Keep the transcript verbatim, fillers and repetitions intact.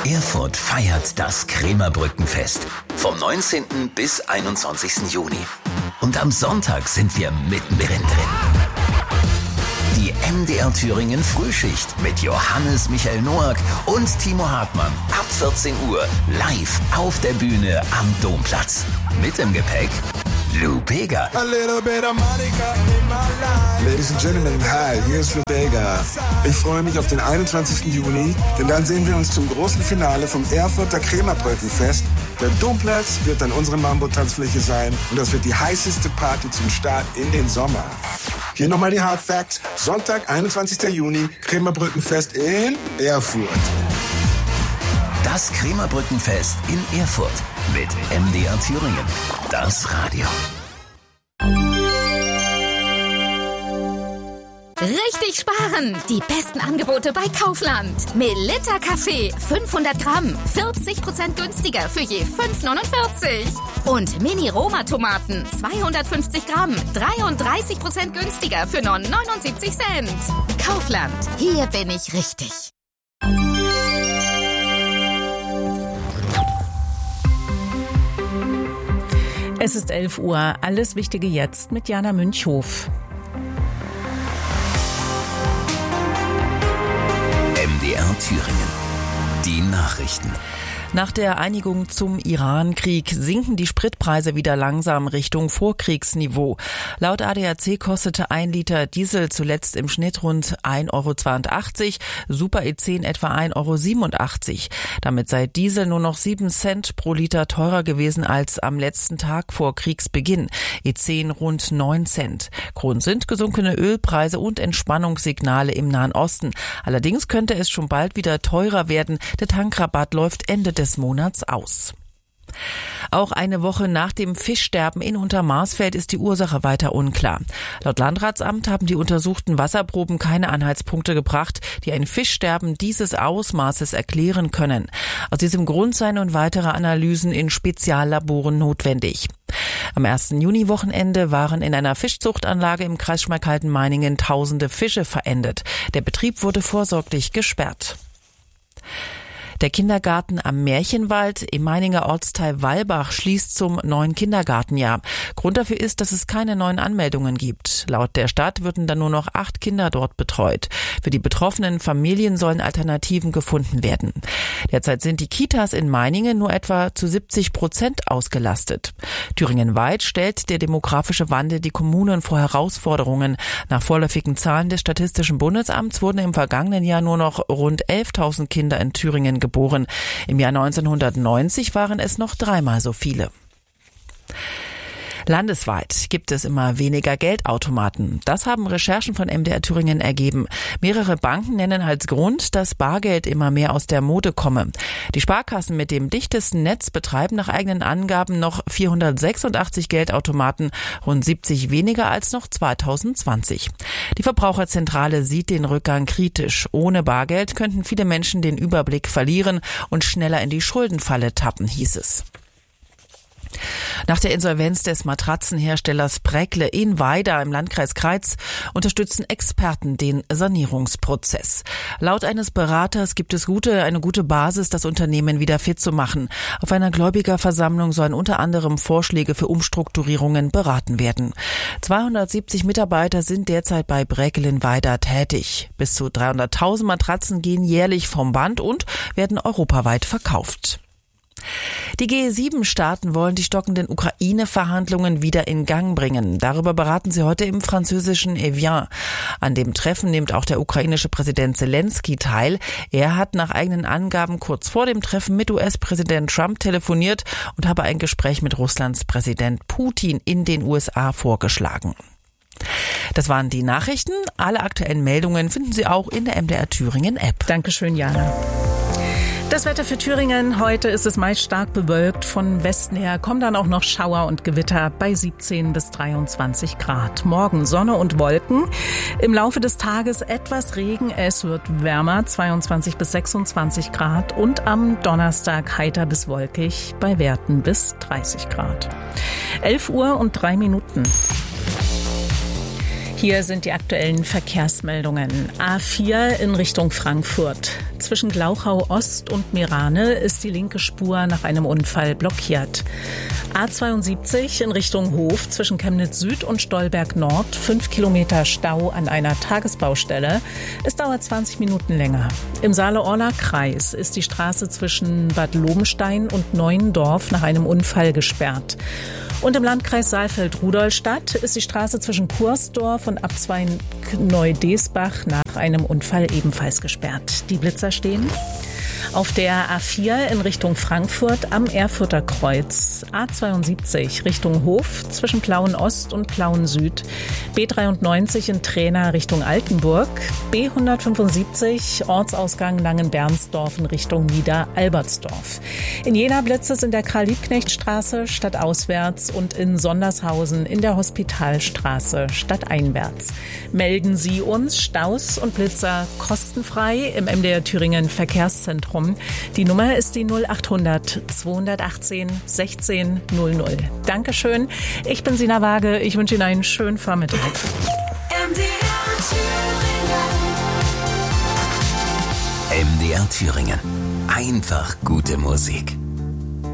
Erfurt feiert das Krämerbrückenfest vom neunzehnten bis einundzwanzigsten Juni. Und am Sonntag sind wir mittendrin drin. Die M D R Thüringen Frühschicht mit Johannes Michael Noack und Timo Hartmann ab vierzehn Uhr live auf der Bühne am Domplatz. Mit im Gepäck Lou Bega. A little bit of Monica in my life. Ladies and Gentlemen, hi, hier ist Lou Bega. Ich freue mich auf den einundzwanzigsten Juni, denn dann sehen wir uns zum großen Finale vom Erfurter Krämerbrückenfest. Der Domplatz wird dann unsere Mambo-Tanzfläche sein und das wird die heißeste Party zum Start in den Sommer. Hier nochmal die Hard Facts. Sonntag, einundzwanzigsten Juni, Krämerbrückenfest in Erfurt. Das Krämerbrückenfest in Erfurt mit M D R Thüringen. Das Radio. Richtig sparen! Die besten Angebote bei Kaufland. Melitta Kaffee fünfhundert Gramm, vierzig Prozent günstiger für je fünf neunundvierzig. Und Mini Roma Tomaten zweihundertfünfzig Gramm, dreiunddreißig Prozent günstiger für nur neunundsiebzig Cent. Kaufland, hier bin ich richtig. Es ist elf Uhr. Alles Wichtige jetzt mit Jana Münchhof. M D R Thüringen. Die Nachrichten. Nach der Einigung zum Iran-Krieg sinken die Spritpreise wieder langsam Richtung Vorkriegsniveau. Laut A D A C kostete ein Liter Diesel zuletzt im Schnitt rund ein Euro zweiundachtzig, Super E zehn etwa ein Euro siebenundachtzig. Damit sei Diesel nur noch sieben Cent pro Liter teurer gewesen als am letzten Tag vor Kriegsbeginn. E zehn rund neun Cent. Grund sind gesunkene Ölpreise und Entspannungssignale im Nahen Osten. Allerdings könnte es schon bald wieder teurer werden. Der Tankrabatt läuft Ende des Monats aus. Auch eine Woche nach dem Fischsterben in Untermarsfeld ist die Ursache weiter unklar. Laut Landratsamt haben die untersuchten Wasserproben keine Anhaltspunkte gebracht, die ein Fischsterben dieses Ausmaßes erklären können. Aus diesem Grund seien nun weitere Analysen in Speziallaboren notwendig. Am ersten Juni-Wochenende waren in einer Fischzuchtanlage im Kreis Schmalkalden-Meiningen tausende Fische verendet. Der Betrieb wurde vorsorglich gesperrt. Der Kindergarten am Märchenwald im Meininger Ortsteil Wallbach schließt zum neuen Kindergartenjahr. Grund dafür ist, dass es keine neuen Anmeldungen gibt. Laut der Stadt würden dann nur noch acht Kinder dort betreut. Für die betroffenen Familien sollen Alternativen gefunden werden. Derzeit sind die Kitas in Meiningen nur etwa zu siebzig Prozent ausgelastet. Thüringenweit stellt der demografische Wandel die Kommunen vor Herausforderungen. Nach vorläufigen Zahlen des Statistischen Bundesamts wurden im vergangenen Jahr nur noch rund elftausend Kinder in Thüringen geboren. Im Jahr neunzehnhundertneunzig waren es noch dreimal so viele. Landesweit gibt es immer weniger Geldautomaten. Das haben Recherchen von M D R Thüringen ergeben. Mehrere Banken nennen als Grund, dass Bargeld immer mehr aus der Mode komme. Die Sparkassen mit dem dichtesten Netz betreiben nach eigenen Angaben noch vierhundertsechsundachtzig Geldautomaten, rund siebzig weniger als noch zweitausendzwanzig. Die Verbraucherzentrale sieht den Rückgang kritisch. Ohne Bargeld könnten viele Menschen den Überblick verlieren und schneller in die Schuldenfalle tappen, hieß es. Nach der Insolvenz des Matratzenherstellers Bräckle in Weida im Landkreis Kreiz unterstützen Experten den Sanierungsprozess. Laut eines Beraters gibt es gute, eine gute Basis, das Unternehmen wieder fit zu machen. Auf einer Gläubigerversammlung sollen unter anderem Vorschläge für Umstrukturierungen beraten werden. zweihundertsiebzig Mitarbeiter sind derzeit bei Bräckle in Weida tätig. Bis zu dreihunderttausend Matratzen gehen jährlich vom Band und werden europaweit verkauft. Die G sieben Staaten wollen die stockenden Ukraine-Verhandlungen wieder in Gang bringen. Darüber beraten sie heute im französischen Evian. An dem Treffen nimmt auch der ukrainische Präsident Zelensky teil. Er hat nach eigenen Angaben kurz vor dem Treffen mit U S-Präsident Trump telefoniert und habe ein Gespräch mit Russlands Präsident Putin in den U S A vorgeschlagen. Das waren die Nachrichten. Alle aktuellen Meldungen finden Sie auch in der M D R Thüringen App. Dankeschön, Jana. Das Wetter für Thüringen. Heute ist es meist stark bewölkt. Von Westen her kommen dann auch noch Schauer und Gewitter bei siebzehn bis dreiundzwanzig Grad. Morgen Sonne und Wolken. Im Laufe des Tages etwas Regen. Es wird wärmer, zweiundzwanzig bis sechsundzwanzig Grad. Und am Donnerstag heiter bis wolkig bei Werten bis dreißig Grad. elf Uhr und drei Minuten. Hier sind die aktuellen Verkehrsmeldungen. A vier in Richtung Frankfurt. Zwischen Glauchau Ost und Meerane ist die linke Spur nach einem Unfall blockiert. A zweiundsiebzig in Richtung Hof zwischen Chemnitz Süd und Stolberg Nord. Fünf Kilometer Stau an einer Tagesbaustelle. Es dauert zwanzig Minuten länger. Im Saale-Orla-Kreis ist die Straße zwischen Bad Lobenstein und Neuendorf nach einem Unfall gesperrt. Und im Landkreis Saalfeld-Rudolstadt ist die Straße zwischen Kursdorf und Abzweig Neu-Desbach nach einem Unfall ebenfalls gesperrt. Die Blitzer stehen auf der A vier in Richtung Frankfurt am Erfurter Kreuz, A zweiundsiebzig Richtung Hof zwischen Plauen Ost und Plauen Süd, B dreiundneunzig in Trena Richtung Altenburg, B hundertfünfundsiebzig Ortsausgang Langenbernsdorf in Richtung Niederalbertsdorf. In Jena Blitze in der Karl-Liebknecht-Straße stadtauswärts und in Sondershausen in der Hospitalstraße stadteinwärts. Melden Sie uns Staus und Blitzer kostenfrei im M D R Thüringen Verkehrszentrum. Die Nummer ist die null achthundert zweihundertachtzehn sechzehn null null. Dankeschön. Ich bin Sina Waage. Ich wünsche Ihnen einen schönen Vormittag. M D R Thüringen. Einfach gute Musik.